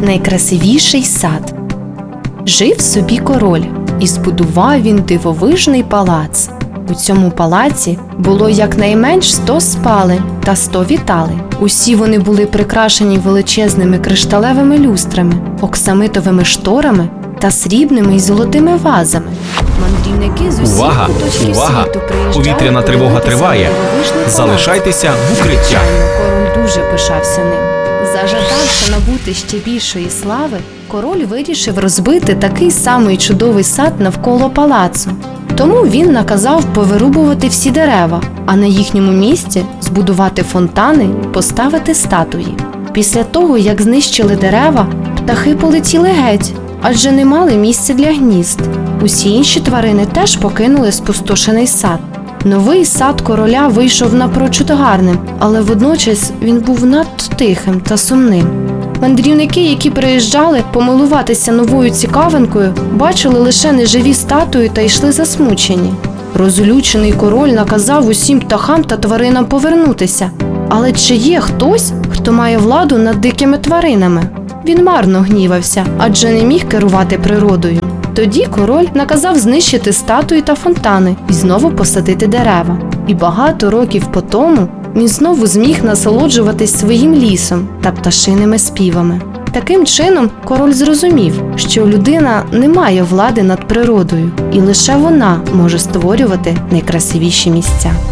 Найкрасивіший сад. Жив собі король, і збудував він дивовижний палац. У цьому палаці було якнайменш 100 спалень та 100 віталень. Усі вони були прикрашені величезними кришталевими люстрами, оксамитовими шторами та срібними й золотими вазами. Мандрівники з усіх куточків світу приїжджали. Повітряна тривога триває. Залишайтеся в укриття. Король дуже пишався ним. Зажадавши набути ще більшої слави, король вирішив розбити такий самий чудовий сад навколо палацу. Тому він наказав повирубувати всі дерева, а на їхньому місці збудувати фонтани й поставити статуї. Після того, як знищили дерева, птахи полетіли геть, адже не мали місця для гнізд. Усі інші тварини теж покинули спустошений сад. Новий сад короля вийшов напрочуд гарним, але водночас він був надто тихим та сумним. Мандрівники, які приїжджали помилуватися новою цікавинкою, бачили лише неживі статуї та йшли засмучені. Розлючений король наказав усім птахам та тваринам повернутися. Але чи є хтось, хто має владу над дикими тваринами? Він марно гнівався, адже не міг керувати природою. Тоді король наказав знищити статуї та фонтани і знову посадити дерева. І багато років по тому він знову зміг насолоджуватись своїм лісом та пташиними співами. Таким чином король зрозумів, що людина не має влади над природою, і лише вона може створювати найкрасивіші місця.